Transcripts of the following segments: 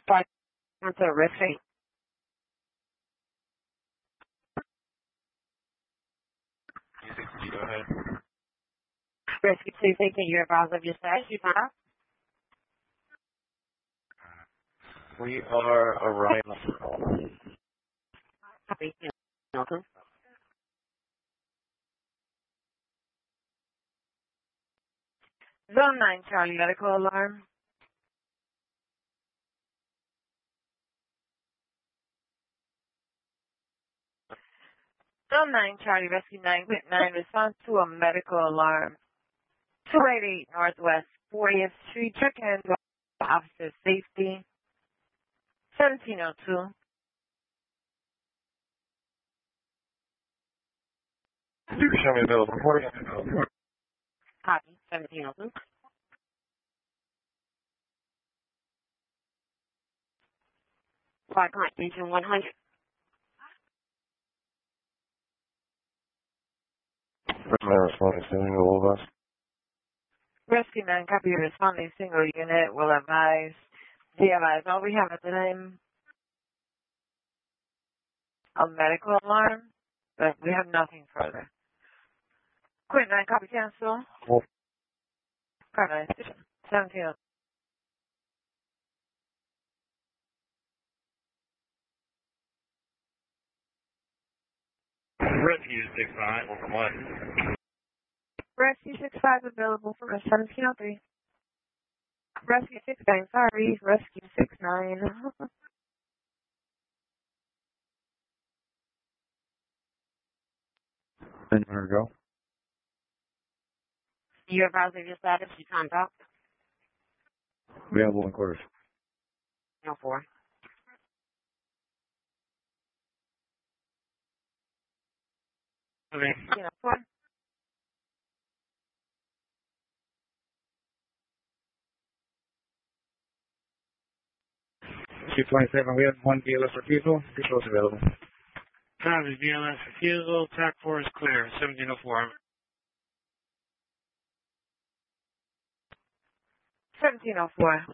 Five to Rescue. Go ahead. Rescue 2, taking your advice of your status. You found out? We are arriving. Copy. Welcome. Zone 9, Charlie, medical alarm. Zone 9, Charlie, Rescue 9, Quit 9, response to a medical alarm. 288 Northwest 40th Street, check in with officer safety. 1702. You can show me the bill of report. Copy. 1702. Flight connection 100. My responding single of us. Rescue 9, copy your responding single unit will advise. DLIs. All we have at the time a medical alarm, but we have nothing further. Quit 9, copy cancel. Copy 1702. Rescue 6-5, welcome what? Rescue 65 available for 1703. Rescue 69, sorry. Rescue 69. And here we go. You advise of your status, you timed out. Available in quarters. No 4. Okay. You know, 4. Q27, we have one DLS refusal. Refusal is available. Copy, BLS refusal, TAC 4 is clear, 1704. 1704.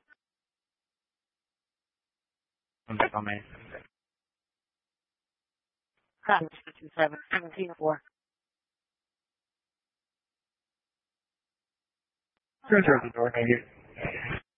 On me. Copy 27, 1704. Go to the door, thank you.